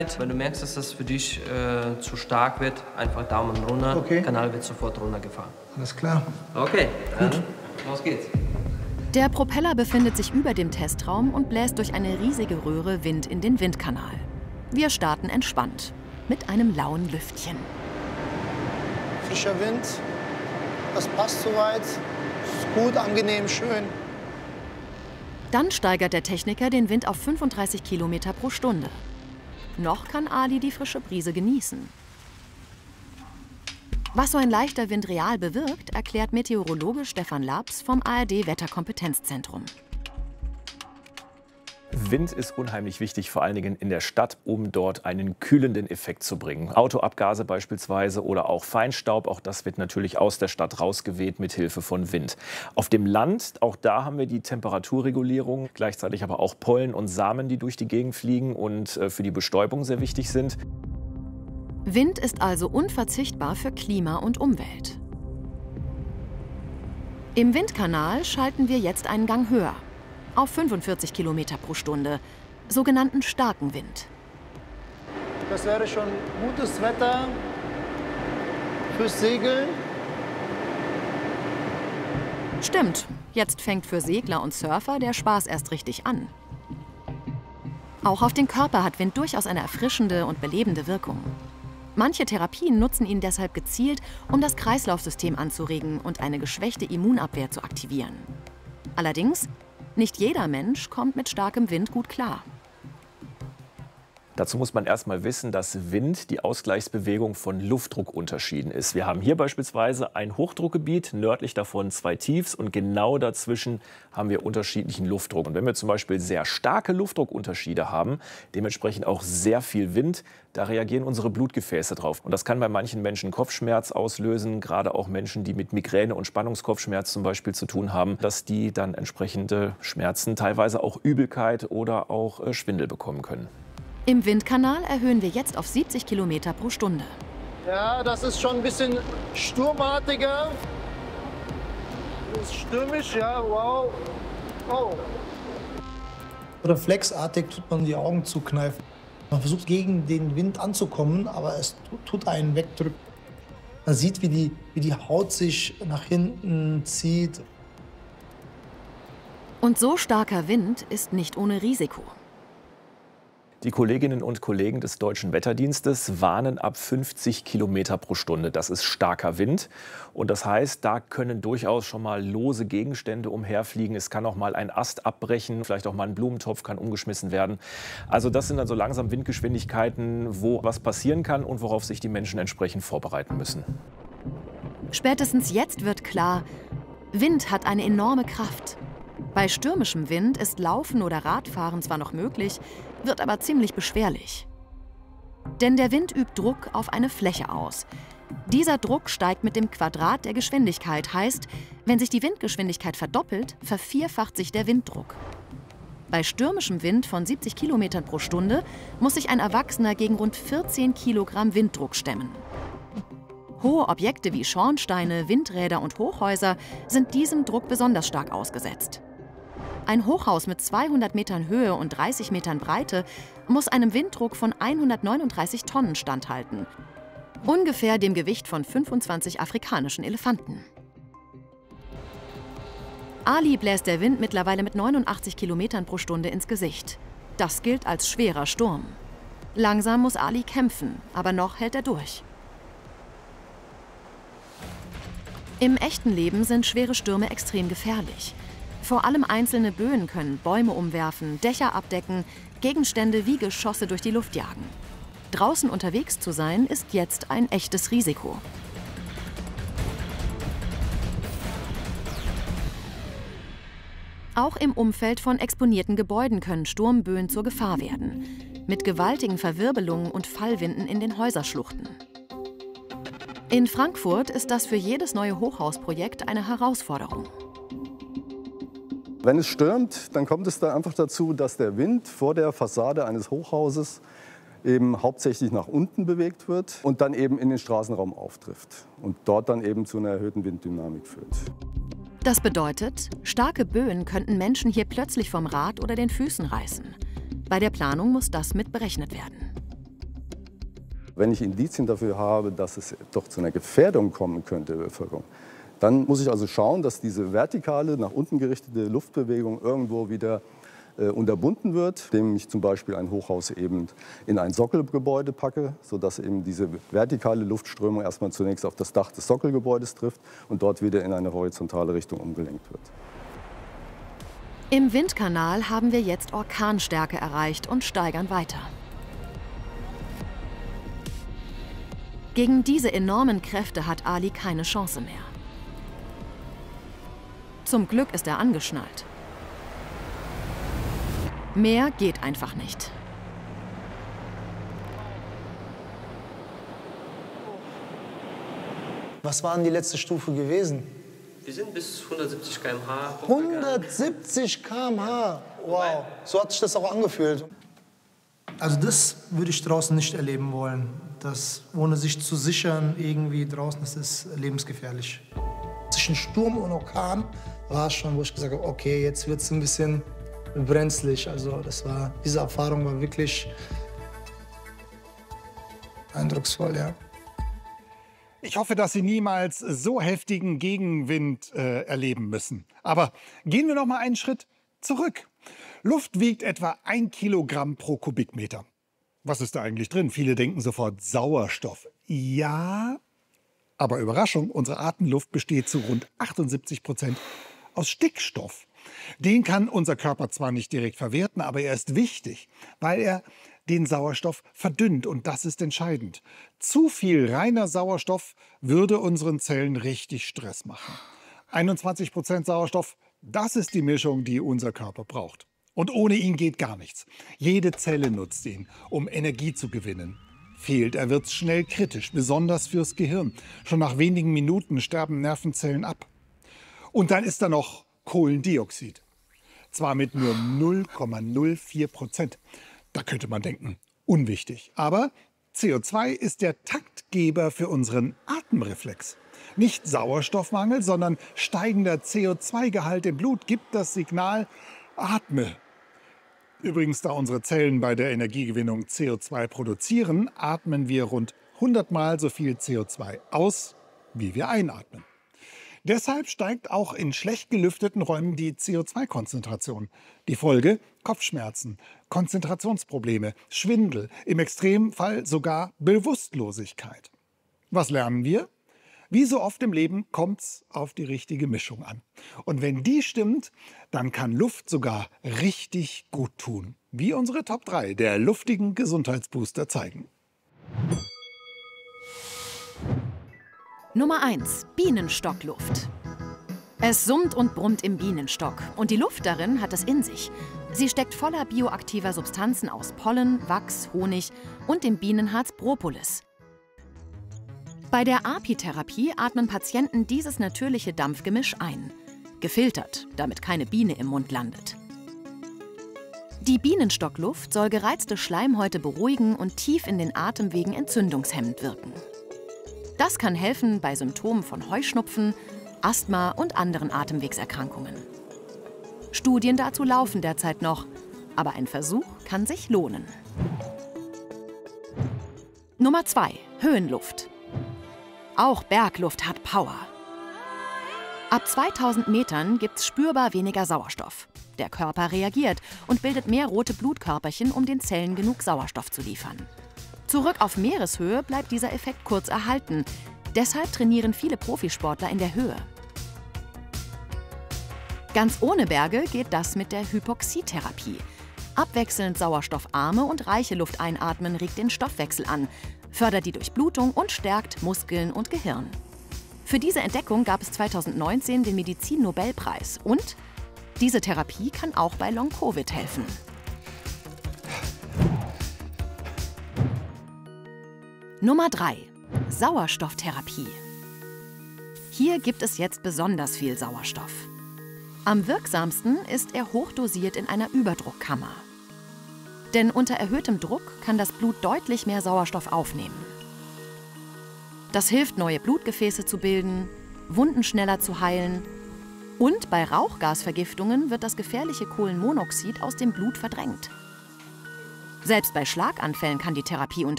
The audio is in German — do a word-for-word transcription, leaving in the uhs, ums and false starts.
Wenn du merkst, dass das für dich äh, zu stark wird, einfach Daumen runter, okay. Kanal wird sofort runtergefahren. Alles klar. Okay, dann los geht's. Der Propeller befindet sich über dem Testraum und bläst durch eine riesige Röhre Wind in den Windkanal. Wir starten entspannt, mit einem lauen Lüftchen. Frischer Wind, das passt soweit. Ist gut, angenehm, schön. Dann steigert der Techniker den Wind auf fünfunddreißig Kilometer pro Stunde. Noch kann Ali die frische Brise genießen. Was so ein leichter Wind real bewirkt, erklärt Meteorologe Stefan Labs vom A R D-Wetterkompetenzzentrum. Wind ist unheimlich wichtig, vor allen Dingen in der Stadt, um dort einen kühlenden Effekt zu bringen. Autoabgase beispielsweise oder auch Feinstaub, auch das wird natürlich aus der Stadt rausgeweht mit Hilfe von Wind. Auf dem Land, auch da haben wir die Temperaturregulierung, gleichzeitig aber auch Pollen und Samen, die durch die Gegend fliegen und für die Bestäubung sehr wichtig sind. Wind ist also unverzichtbar für Klima und Umwelt. Im Windkanal schalten wir jetzt einen Gang höher, auf fünfundvierzig Kilometer pro Stunde, sogenannten starken Wind. Das wäre schon gutes Wetter fürs Segeln. Stimmt, jetzt fängt für Segler und Surfer der Spaß erst richtig an. Auch auf den Körper hat Wind durchaus eine erfrischende und belebende Wirkung. Manche Therapien nutzen ihn deshalb gezielt, um das Kreislaufsystem anzuregen und eine geschwächte Immunabwehr zu aktivieren. Allerdings, nicht jeder Mensch kommt mit starkem Wind gut klar. Dazu muss man erst mal wissen, dass Wind die Ausgleichsbewegung von Luftdruckunterschieden ist. Wir haben hier beispielsweise ein Hochdruckgebiet, nördlich davon zwei Tiefs und genau dazwischen haben wir unterschiedlichen Luftdruck. Und wenn wir zum Beispiel sehr starke Luftdruckunterschiede haben, dementsprechend auch sehr viel Wind, da reagieren unsere Blutgefäße drauf. Und das kann bei manchen Menschen Kopfschmerz auslösen, gerade auch Menschen, die mit Migräne und Spannungskopfschmerz zum Beispiel zu tun haben, dass die dann entsprechende Schmerzen, teilweise auch Übelkeit oder auch äh, Schwindel bekommen können. Im Windkanal erhöhen wir jetzt auf siebzig Kilometer pro Stunde. Ja, das ist schon ein bisschen sturmartiger. Das ist stürmisch, ja, wow. Oh. Reflexartig tut man die Augen zukneifen. Man versucht gegen den Wind anzukommen, aber es tut einen wegdrücken. Man sieht, wie die, wie die Haut sich nach hinten zieht. Und so starker Wind ist nicht ohne Risiko. Die Kolleginnen und Kollegen des Deutschen Wetterdienstes warnen ab fünfzig Kilometer pro Stunde. Das ist starker Wind. Und das heißt, da können durchaus schon mal lose Gegenstände umherfliegen. Es kann auch mal ein Ast abbrechen, vielleicht auch mal ein Blumentopf kann umgeschmissen werden. Also das sind dann so langsam Windgeschwindigkeiten, wo was passieren kann und worauf sich die Menschen entsprechend vorbereiten müssen. Spätestens jetzt wird klar, Wind hat eine enorme Kraft. Bei stürmischem Wind ist Laufen oder Radfahren zwar noch möglich, wird aber ziemlich beschwerlich. Denn der Wind übt Druck auf eine Fläche aus. Dieser Druck steigt mit dem Quadrat der Geschwindigkeit, heißt, wenn sich die Windgeschwindigkeit verdoppelt, vervierfacht sich der Winddruck. Bei stürmischem Wind von siebzig Kilometern pro Stunde muss sich ein Erwachsener gegen rund vierzehn Kilogramm Winddruck stemmen. Hohe Objekte wie Schornsteine, Windräder und Hochhäuser sind diesem Druck besonders stark ausgesetzt. Ein Hochhaus mit zweihundert Metern Höhe und dreißig Metern Breite muss einem Winddruck von hundertneununddreißig Tonnen standhalten. Ungefähr dem Gewicht von fünfundzwanzig afrikanischen Elefanten. Ali bläst der Wind mittlerweile mit neunundachtzig Kilometern pro Stunde ins Gesicht. Das gilt als schwerer Sturm. Langsam muss Ali kämpfen, aber noch hält er durch. Im echten Leben sind schwere Stürme extrem gefährlich. Vor allem einzelne Böen können Bäume umwerfen, Dächer abdecken, Gegenstände wie Geschosse durch die Luft jagen. Draußen unterwegs zu sein, ist jetzt ein echtes Risiko. Auch im Umfeld von exponierten Gebäuden können Sturmböen zur Gefahr werden, mit gewaltigen Verwirbelungen und Fallwinden in den Häuserschluchten. In Frankfurt ist das für jedes neue Hochhausprojekt eine Herausforderung. Wenn es stürmt, dann kommt es da einfach dazu, dass der Wind vor der Fassade eines Hochhauses eben hauptsächlich nach unten bewegt wird und dann eben in den Straßenraum auftrifft und dort dann eben zu einer erhöhten Winddynamik führt. Das bedeutet, starke Böen könnten Menschen hier plötzlich vom Rad oder den Füßen reißen. Bei der Planung muss das mit berechnet werden. Wenn ich Indizien dafür habe, dass es doch zu einer Gefährdung kommen könnte der Bevölkerung, dann muss ich also schauen, dass diese vertikale, nach unten gerichtete Luftbewegung irgendwo wieder äh, unterbunden wird, indem ich zum Beispiel ein Hochhaus eben in ein Sockelgebäude packe, sodass eben diese vertikale Luftströmung erstmal zunächst auf das Dach des Sockelgebäudes trifft und dort wieder in eine horizontale Richtung umgelenkt wird. Im Windkanal haben wir jetzt Orkanstärke erreicht und steigern weiter. Gegen diese enormen Kräfte hat Ali keine Chance mehr. Zum Glück ist er angeschnallt. Mehr geht einfach nicht. Was war denn die letzte Stufe gewesen? Wir sind bis hundertsiebzig Kilometer pro Stunde. hundertsiebzig Kilometer pro Stunde. Wow, so hat sich das auch angefühlt. Also das würde ich draußen nicht erleben wollen. Das, ohne sich zu sichern, irgendwie draußen, das ist lebensgefährlich. Zwischen Sturm und Orkan war es schon, wo ich gesagt habe, okay, jetzt wird es ein bisschen brenzlig. Also das war, diese Erfahrung war wirklich eindrucksvoll, ja. Ich hoffe, dass Sie niemals so heftigen Gegenwind äh, erleben müssen. Aber gehen wir noch mal einen Schritt zurück. Luft wiegt etwa ein Kilogramm pro Kubikmeter. Was ist da eigentlich drin? Viele denken sofort Sauerstoff. Ja, aber Überraschung, unsere Atemluft besteht zu rund achtundsiebzig Prozent aus Stickstoff. Den kann unser Körper zwar nicht direkt verwerten, aber er ist wichtig, weil er den Sauerstoff verdünnt. Und das ist entscheidend. Zu viel reiner Sauerstoff würde unseren Zellen richtig Stress machen. einundzwanzig Prozent Sauerstoff, das ist die Mischung, die unser Körper braucht. Und ohne ihn geht gar nichts. Jede Zelle nutzt ihn, um Energie zu gewinnen. Fehlt er, wird es schnell kritisch, besonders fürs Gehirn. Schon nach wenigen Minuten sterben Nervenzellen ab. Und dann ist da noch Kohlendioxid. Zwar mit nur null Komma null vier Prozent. Da könnte man denken, unwichtig. Aber C O zwei ist der Taktgeber für unseren Atemreflex. Nicht Sauerstoffmangel, sondern steigender C O zwei Gehalt im Blut gibt das Signal, atme. Übrigens, da unsere Zellen bei der Energiegewinnung C O zwei produzieren, atmen wir rund hundert Mal so viel C O zwei aus, wie wir einatmen. Deshalb steigt auch in schlecht gelüfteten Räumen die C O zwei Konzentration. Die Folge? Kopfschmerzen, Konzentrationsprobleme, Schwindel, im Extremfall sogar Bewusstlosigkeit. Was lernen wir? Wie so oft im Leben kommt's auf die richtige Mischung an. Und wenn die stimmt, dann kann Luft sogar richtig gut tun. Wie unsere Top drei der luftigen Gesundheitsbooster zeigen. Nummer eins. Bienenstockluft. Es summt und brummt im Bienenstock und die Luft darin hat es in sich. Sie steckt voller bioaktiver Substanzen aus Pollen, Wachs, Honig und dem Bienenharz Propolis. Bei der Apitherapie atmen Patienten dieses natürliche Dampfgemisch ein. Gefiltert, damit keine Biene im Mund landet. Die Bienenstockluft soll gereizte Schleimhäute beruhigen und tief in den Atemwegen entzündungshemmend wirken. Das kann helfen bei Symptomen von Heuschnupfen, Asthma und anderen Atemwegserkrankungen. Studien dazu laufen derzeit noch, aber ein Versuch kann sich lohnen. Nummer zwei. Höhenluft. Auch Bergluft hat Power. Ab zweitausend Metern gibt's spürbar weniger Sauerstoff. Der Körper reagiert und bildet mehr rote Blutkörperchen, um den Zellen genug Sauerstoff zu liefern. Zurück auf Meereshöhe bleibt dieser Effekt kurz erhalten. Deshalb trainieren viele Profisportler in der Höhe. Ganz ohne Berge geht das mit der Hypoxietherapie. Abwechselnd sauerstoffarme und reiche Luft einatmen regt den Stoffwechsel an, fördert die Durchblutung und stärkt Muskeln und Gehirn. Für diese Entdeckung gab es zweitausendneunzehn den Medizin-Nobelpreis und diese Therapie kann auch bei Long-Covid helfen. Nummer drei. Sauerstofftherapie. Hier gibt es jetzt besonders viel Sauerstoff. Am wirksamsten ist er hochdosiert in einer Überdruckkammer. Denn unter erhöhtem Druck kann das Blut deutlich mehr Sauerstoff aufnehmen. Das hilft, neue Blutgefäße zu bilden, Wunden schneller zu heilen und bei Rauchgasvergiftungen wird das gefährliche Kohlenmonoxid aus dem Blut verdrängt. Selbst bei Schlaganfällen kann die Therapie unterstützen.